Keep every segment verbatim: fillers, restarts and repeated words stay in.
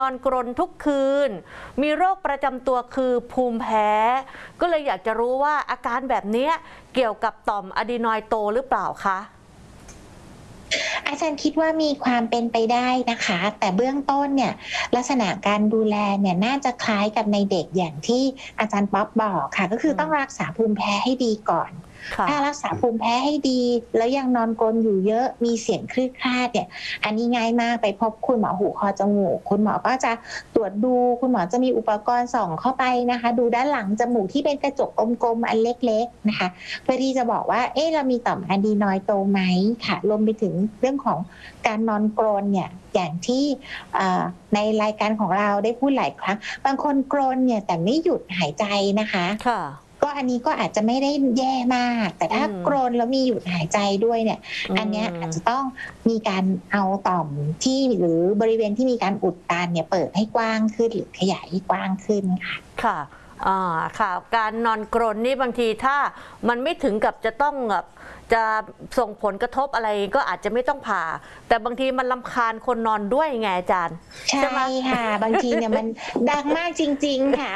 นอนกรนทุกคืนมีโรคประจำตัวคือภูมิแพ้ก็เลยอยากจะรู้ว่าอาการแบบนี้เกี่ยวกับต่อมอะดีนอยด์โตหรือเปล่าคะอาจารย์คิดว่ามีความเป็นไปได้นะคะแต่เบื้องต้นเนี่ยลักษณะการดูแลเนี่ยน่าจะคล้ายกับในเด็กอย่างที่อาจารย์ป๊อปบอกค่ะก็คือต้องรักษาภูมิแพ้ให้ดีก่อนถ้ารักษาภูมิแพ้ให้ดีแล้วยังนอนกรนอยู่เยอะมีเสียงคลืดคลาดเนี่ยอันนี้ง่ายมากไปพบคุณหมอหูคอจมูกคุณหมอก็จะตรวจดูคุณหมอจะมีอุปกรณ์ส่องเข้าไปนะคะดูด้านหลังจมูกที่เป็นกระจกกลมๆอันเล็กๆนะคะเพื่อที่จะบอกว่าเอ๊ะเรามีต่อมอะดีนอยด์โตไหมค่ะรวมไปถึงเรื่องของการนอนกรนเนี่ยอย่างที่ในรายการของเราได้พูดหลายครั้งบางคนกรนเนี่ยแต่ไม่หยุดหายใจนะคะก็อันนี้ก็อาจจะไม่ได้แย่มากแต่ถ้ากรนแล้วมีหยุดหายใจด้วยเนี่ยอันนี้อาจจะต้องมีการเอาต่อมที่หรือบริเวณที่มีการอุดตันเนี่ยเปิดให้กว้างขึ้นหรือขยายให้กว้างขึ้นค่ะค่ะอ่าค่ะการนอนกรนนี่บางทีถ้ามันไม่ถึงกับจะต้องแบบจะส่งผลกระทบอะไรก็อาจจะไม่ต้องผ่าแต่บางทีมันรำคาญคนนอนด้วยไงอาจารย์ใช่ค่ะบางทีเนี่ยมันดังมากจริงๆค่ะ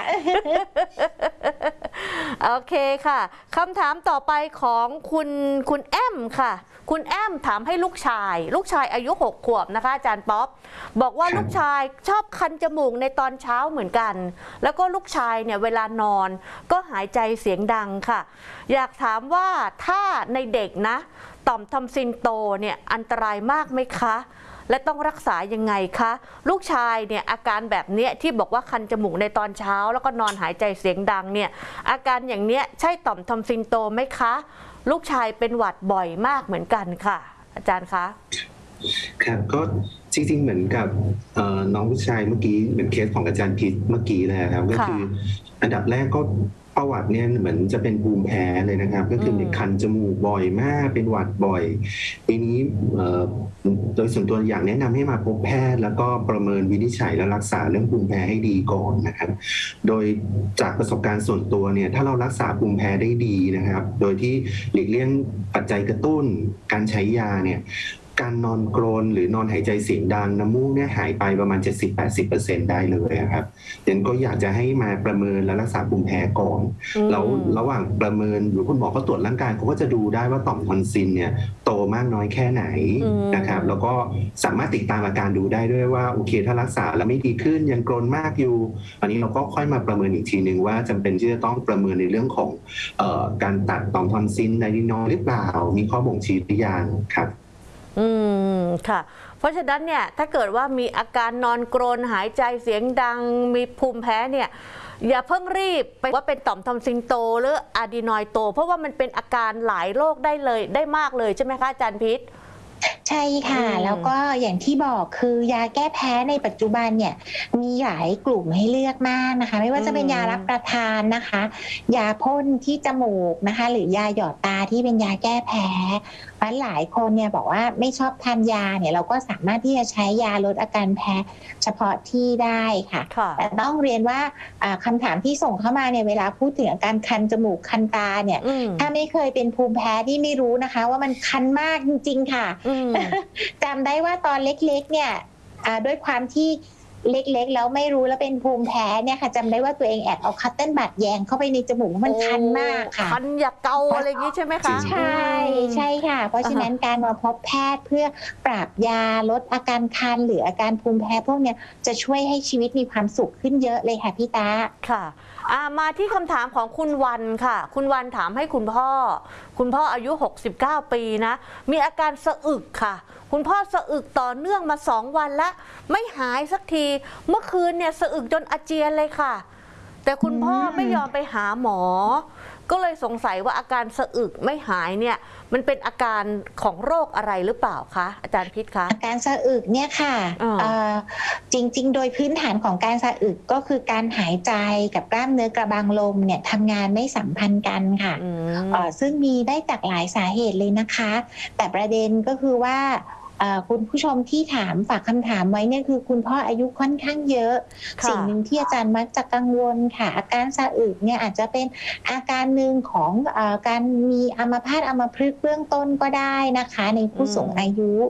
โอเคค่ะคำถามต่อไปของคุณคุณแอมค่ะคุณแอมถามให้ลูกชายลูกชายอายุหกขวบนะคะอาจารย์ป๊อปบอกว่าลูกชายชอบคันจมูกในตอนเช้าเหมือนกันแล้วก็ลูกชายเนี่ยเวลานอนก็หายใจเสียงดังค่ะอยากถามว่าถ้าในเด็กนะต่อมทอมซินโตเนี่ยอันตรายมากไหมคะและต้องรักษายังไงคะลูกชายเนี่ยอาการแบบเนี้ยที่บอกว่าคันจมูกในตอนเช้าแล้วก็นอนหายใจเสียงดังเนี่ยอาการอย่างเนี้ยใช่ต่อมทอมซินโตไหมคะลูกชายเป็นหวัดบ่อยมากเหมือนกันค่ะอาจารย์คะครับก็จริงๆเหมือนกับน้องผู้ชายเมื่อกี้เหมือนเคสของอาจารย์พิษเมื่อกี้เลยครับก็คืออันดับแรกก็ประวัติเนี่ยเหมือนจะเป็นภูมิแพ้เลยนะครับก็คือมีคันจมูกบ่อยมากเป็นหวัดบ่อยทีนี้โดยส่วนตัวอยากแนะนำให้มาพบแพทย์แล้วก็ประเมินวินิจฉัยและรักษาเรื่องภูมิแพ้ให้ดีก่อนนะครับโดยจากประสบการณ์ส่วนตัวเนี่ยถ้าเรารักษาภูมิแพ้ได้ดีนะครับโดยที่หลีกเลี่ยงปัจจัยกระตุ้นการใช้ยาเนี่ยการนอนกรนหรือนอนหายใจเสียงดังน้ำมูกเนี่ยหายไปประมาณ เจ็ดสิบถึงแปดสิบเปอร์เซ็นต์ ได้เลยครับดังนั้นก็อยากจะให้มาประเมินและรักษาภูมิแพ้ก่อนแล้วระหว่างประเมินหรือคุณหมอก็ตรวจร่างกายเขาก็จะดูได้ว่าต่อมทอนซิลเนี่ยโตมากน้อยแค่ไหนนะครับแล้วก็สามารถติดตามอาการดูได้ด้วยว่าโอเคถ้ารักษาแล้วไม่ดีขึ้นยังกรนมากอยู่อันนี้เราก็ค่อยมาประเมินอีกทีนึงว่าจำเป็นที่จะต้องประเมินในเรื่องของเอ่อการตัดต่อมทอนซิลอะดีนอยด์หรือเปล่ามีข้อบ่งชี้หรือยังครับอืมค่ะเพราะฉะนั้นเนี่ยถ้าเกิดว่ามีอาการนอนกรนหายใจเสียงดังมีภูมิแพ้เนี่ยอย่าเพิ่งรีบไปว่าเป็นต่อมทอมซินโตหรืออะดีนอยด์โตเพราะว่ามันเป็นอาการหลายโรคได้เลยได้มากเลยใช่ไหมคะอาจารย์พิษใช่ค่ะแล้วก็อย่างที่บอกคือยาแก้แพ้ในปัจจุบันเนี่ยมีหลายกลุ่มให้เลือกมากนะคะไม่ว่าจะเป็นยารับประทานนะคะยาพ่นที่จมูกนะคะหรือยาหยอดตาที่เป็นยาแก้แพ้หลายคนเนี่ยบอกว่าไม่ชอบทานยาเนี่ยเราก็สามารถที่จะใช้ยาลดอาการแพ้เฉพาะที่ได้ค่ะแต่ต้องเรียนว่าคำถามที่ส่งเข้ามาเนี่ยเวลาพูดถึงอาการคันจมูกคันตาเนี่ยถ้าไม่เคยเป็นภูมิแพ้ที่ไม่รู้นะคะว่ามันคันมากจริงๆค่ะจำได้ว่าตอนเล็กๆเนี่ยด้วยความที่เล็กๆแล้วไม่รู้แล้วเป็นภูมิแพ้เนี่ยค่ะจำได้ว่าตัวเองแอบเอาคัตเติ้ลบัดแยงเข้าไปในจมูกมันคันมากค่ะคันอยากเกาอะไรอย่างนี้ใช่ไหมคะใช่ใช่ค่ะเพราะฉะนั้นการมาพบแพทย์เพื่อปรับยาลดอาการคันหรืออาการภูมิแพ้พวกเนี้ยจะช่วยให้ชีวิตมีความสุขขึ้นเยอะเลยค่ะพี่ตาค่ะมาที่คำถามของคุณวันค่ะคุณวันถามให้คุณพ่อคุณพ่ออายุหกสิบเก้าปีนะมีอาการสะอึกค่ะคุณพ่อสะอึกต่อเนื่องมาสองวันแล้วไม่หายสักทีเมื่อคืนเนี่ยสะอึกจนอาเจียนเลยค่ะแต่คุณพ่อไม่ยอมไปหาหมอก็เลยสงสัยว่าอาการสะอึกไม่หายเนี่ยมันเป็นอาการของโรคอะไรหรือเปล่าคะอาจารย์พิษคะอาการสะอึกเนี่ยค่ะจริงๆโดยพื้นฐานของการสะอึกก็คือการหายใจกับกล้ามเนื้อกระบังลมเนี่ยทำงานไม่สัมพันธ์กันค่ะซึ่งมีได้จากหลายสาเหตุเลยนะคะแต่ประเด็นก็คือว่าคุณผู้ชมที่ถามฝากคำถามไว้เนี่ยคือคุณพ่ออายุค่อนข้างเยอะสิ่งหนึ่งที่อาจารย์มักจะกังวลค่ะอาการสะอึกเนี่ยอาจจะเป็นอาการหนึ่งของการมีอัมพาตอัมพฤกษ์เบื้องต้นก็ได้นะคะในผู้สูงอายุ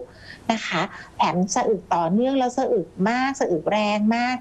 นะคะแถมสะอึกต่อเนื่องแล้วสะอึกมากสะอึกแรงมาก